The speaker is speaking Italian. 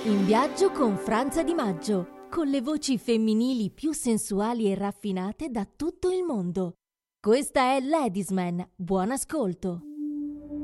In viaggio con Franza Di Maggio, con le voci femminili più sensuali e raffinate da tutto il mondo. Questa è Ladies Man, buon ascolto.